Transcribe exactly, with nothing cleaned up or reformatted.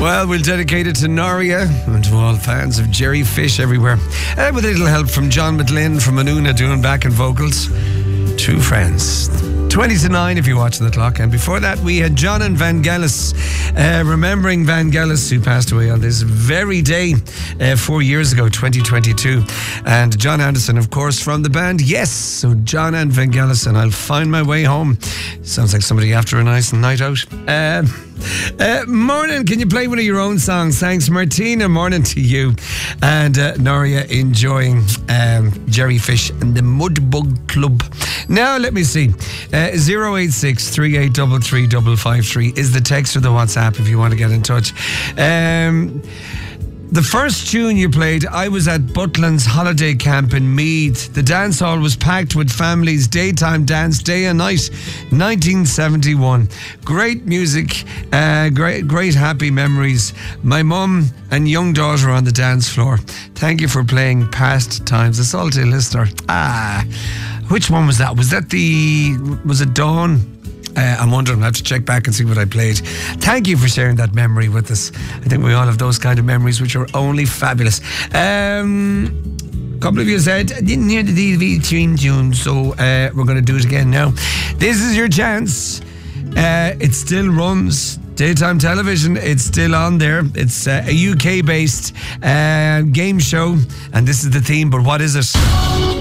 Well, we'll dedicate it to Noria and to all fans of Jerry Fish everywhere. And with a little help from John McLean from Anuna doing backing vocals. Two friends. twenty to nine if you're watching the clock. And before that, we had John and Vangelis, uh, remembering Vangelis, who passed away on this very day uh, four years ago, twenty twenty-two. And John Anderson, of course, from the band Yes. So John and Vangelis, and I'll find my way home. Sounds like somebody after a nice night out. Uh, uh, morning, can you play one of your own songs? Thanks, Martina. Morning to you. And uh, Noria enjoying um, Jerry Fish and the Mudbug Club. Now, let me see. Uh, zero eight six, three eight three three, five five three is the text or the WhatsApp if you want to get in touch. Um... The first tune you played, I was at Butland's holiday camp in Meath. The dance hall was packed with families, daytime dance, day and night, nineteen seventy-one. Great music, uh, great, great happy memories. My mum and young daughter on the dance floor. Thank you for playing Past Times. The Salty Lister. Ah, which one was that? Was that the, was it Dawn? Uh, I'm wondering, I have to check back and see what I played. Thank you for sharing that memory with us. I think we all have those kind of memories which are only fabulous. Um, a couple of you said, I didn't hear the D V tune tune, so uh, we're going to do it again now. This is your chance. Uh, it still runs. Daytime television, it's still on there. It's uh, a U K-based uh, game show, and this is the theme, but what is it?